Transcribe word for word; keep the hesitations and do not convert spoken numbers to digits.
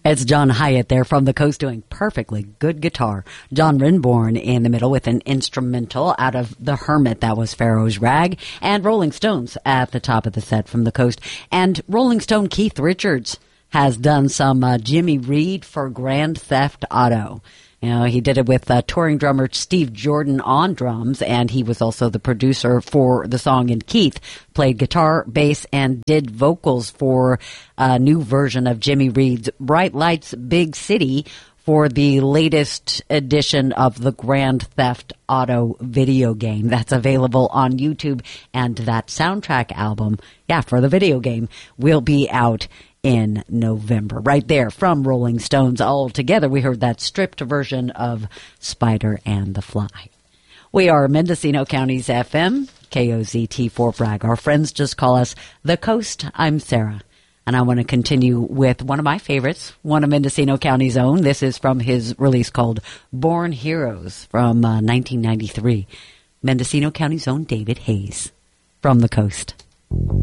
It's John Hyatt there from the Coast doing perfectly good guitar. John Renbourn in the middle with an instrumental out of The Hermit, that was Pharaoh's Rag, and Rolling Stones at the top of the set from the Coast. And Rolling Stone Keith Richards has done some uh, Jimmy Reed for Grand Theft Auto. You know, he did it with uh, touring drummer Steve Jordan on drums, and he was also the producer for the song. And Keith played guitar, bass, and did vocals for a new version of Jimmy Reed's Bright Lights, Big City for the latest edition of the Grand Theft Auto video game. That's available on YouTube, and that soundtrack album, yeah, for the video game, will be out in November. Right there from Rolling Stones. All together, we heard that stripped version of Spider and the Fly. We are Mendocino County's F M, K O Z T Fort Bragg. Our friends just call us The Coast. I'm Sarah. And I want to continue with one of my favorites, one of Mendocino County's own. This is from his release called Born Heroes from uh, nineteen ninety-three. Mendocino County's own David Hayes from The Coast.